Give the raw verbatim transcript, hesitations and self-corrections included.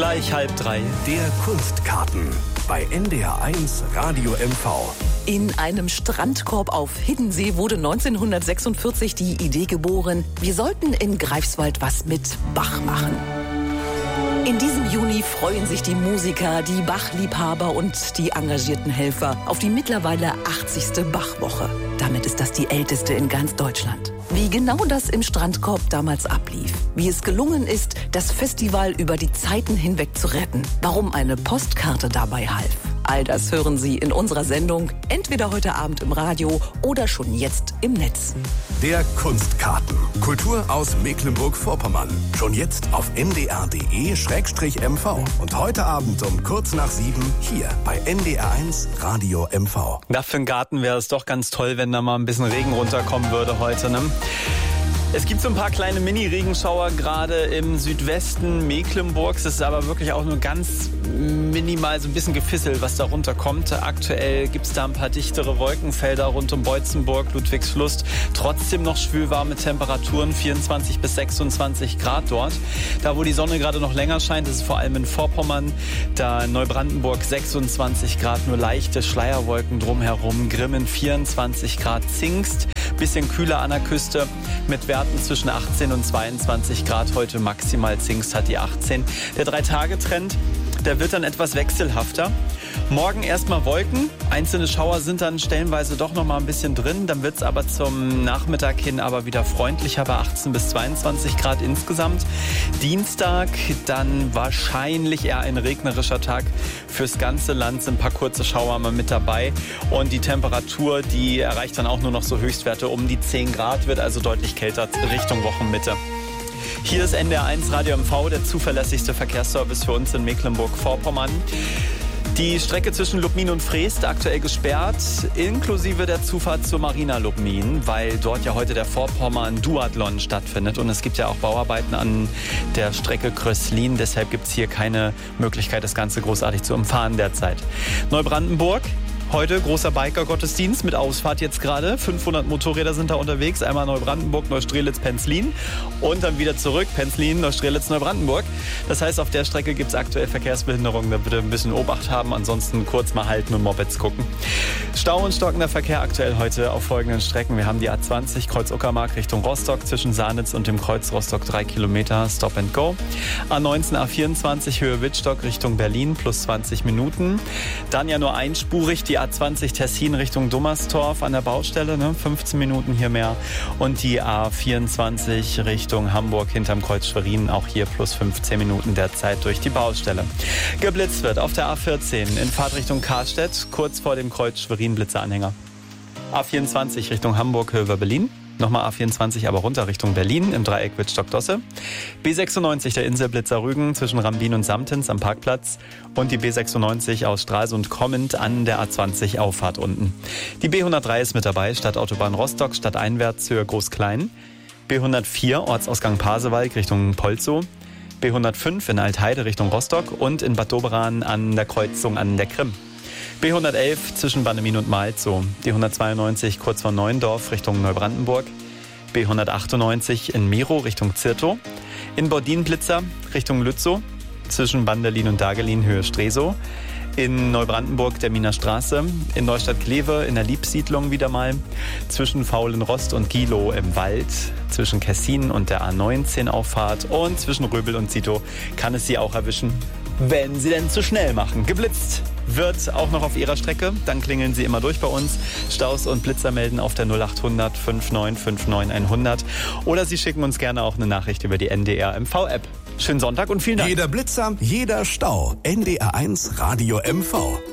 Gleich halb drei. Der Kunstkarten bei N D R eins Radio M V. In einem Strandkorb auf Hiddensee wurde neunzehnhundertsechsundvierzig die Idee geboren, wir sollten in Greifswald was mit Bach machen. In diesem Juni freuen sich die Musiker, die Bach-Liebhaber und die engagierten Helfer auf die mittlerweile achtzigste Bach-Woche. Damit ist das die älteste in ganz Deutschland. Wie genau das im Strandkorb damals ablief, wie es gelungen ist, das Festival über die Zeiten hinweg zu retten, warum eine Postkarte dabei half. All das hören Sie in unserer Sendung, entweder heute Abend im Radio oder schon jetzt im Netz. Der Kunstkarten. Kultur aus Mecklenburg-Vorpommern. Schon jetzt auf n d r punkt d e slash m v. Und heute Abend um kurz nach sieben hier bei N D R eins Radio M V. Na, für den Garten wäre es doch ganz toll, wenn da mal ein bisschen Regen runterkommen würde heute, ne? Es gibt so ein paar kleine Mini-Regenschauer gerade im Südwesten Mecklenburgs. Es ist aber wirklich auch nur ganz minimal so ein bisschen Gefissel, was da runterkommt. Aktuell gibt es da ein paar dichtere Wolkenfelder rund um Beutzenburg, Ludwigslust. Trotzdem noch schwülwarme Temperaturen, vierundzwanzig bis sechsundzwanzig Grad dort. Da, wo die Sonne gerade noch länger scheint, ist es vor allem in Vorpommern. Da in Neubrandenburg sechsundzwanzig Grad, nur leichte Schleierwolken drumherum. Grimmen vierundzwanzig Grad, Zingst. Bisschen kühler an der Küste mit Werten zwischen achtzehn und zweiundzwanzig Grad. Heute maximal Zingst hat die achtzehn. Der Drei-Tage-Trend, der wird dann etwas wechselhafter. Morgen erstmal Wolken. Einzelne Schauer sind dann stellenweise doch noch mal ein bisschen drin. Dann wird es aber zum Nachmittag hin aber wieder freundlicher bei achtzehn bis zweiundzwanzig Grad insgesamt. Dienstag dann wahrscheinlich eher ein regnerischer Tag. Fürs ganze Land sind ein paar kurze Schauer mal mit dabei. Und die Temperatur, die erreicht dann auch nur noch so Höchstwerte um die zehn Grad, wird also deutlich kälter Richtung Wochenmitte. Hier ist N D R eins Radio M V, der zuverlässigste Verkehrsservice für uns in Mecklenburg-Vorpommern. Die Strecke zwischen Lubmin und Freest aktuell gesperrt, inklusive der Zufahrt zur Marina Lubmin, weil dort ja heute der Vorpommern-Duathlon stattfindet. Und es gibt ja auch Bauarbeiten an der Strecke Kröslin. Deshalb gibt es hier keine Möglichkeit, das Ganze großartig zu umfahren derzeit. Neubrandenburg. Heute großer Biker-Gottesdienst mit Ausfahrt jetzt gerade. fünfhundert Motorräder sind da unterwegs. Einmal Neubrandenburg, Neustrelitz, Penzlin und dann wieder zurück. Penzlin, Neustrelitz, Neubrandenburg. Das heißt, auf der Strecke gibt es aktuell Verkehrsbehinderungen. Da bitte ein bisschen Obacht haben. Ansonsten kurz mal halten und Mopeds gucken. Stau und stockender Verkehr aktuell heute auf folgenden Strecken. Wir haben die A zwanzig Kreuz Uckermark Richtung Rostock zwischen Sahnitz und dem Kreuz Rostock drei Kilometer Stop and Go. A neunzehn, A vierundzwanzig Höhe Wittstock Richtung Berlin plus zwanzig Minuten. Dann ja nur einspurig die A zwanzig Tessin Richtung Dummerstorf an der Baustelle, ne? fünfzehn Minuten hier mehr. Und die A vierundzwanzig Richtung Hamburg hinterm Kreuz Schwerin, auch hier plus fünfzehn Minuten derzeit durch die Baustelle. Geblitzt wird auf der A vierzehn in Fahrtrichtung Karstedt, kurz vor dem Kreuz Schwerin Blitzeranhänger. A vierundzwanzig Richtung Hamburg, Höhe Berlin. Nochmal A vierundzwanzig, aber runter Richtung Berlin im Dreieck Wittstock-Dosse. B sechsundneunzig, der Inselblitzer Rügen zwischen Rambin und Samtens am Parkplatz. Und die B sechsundneunzig aus Stralsund kommend an der A zwanzig Auffahrt unten. Die B hundertdrei ist mit dabei, Stadtautobahn Rostock, stadteinwärts Höhe Groß-Klein. B hundertvier, Ortsausgang Pasewalk Richtung Polzow. B hundertfünf in Altheide Richtung Rostock und in Bad Doberan an der Kreuzung an der Krim. B hundertelf zwischen Bannemin und Malzow. D hundertzweiundneunzig kurz vor Neuendorf Richtung Neubrandenburg. B hundertachtundneunzig in Miro Richtung Zirtow. In Bordin-Blitzer Richtung Lützow zwischen Bandelin und Dagelin Höhe Stresow. In Neubrandenburg der Miner Straße. In Neustadt-Kleve in der Liebsiedlung wieder mal. Zwischen Faulenrost und Gilow im Wald. Zwischen Kessin und der A neunzehn Auffahrt. Und zwischen Röbel und Zitow kann es Sie auch erwischen, wenn Sie denn zu schnell machen. Geblitzt wird auch noch auf Ihrer Strecke. Dann klingeln Sie immer durch bei uns. Staus und Blitzer melden auf der null achthundert neunundfünfzig neunundfünfzig hundert. Oder Sie schicken uns gerne auch eine Nachricht über die N D R M V-App. Schönen Sonntag und vielen Dank. Jeder Blitzer, jeder Stau. N D R eins Radio M V.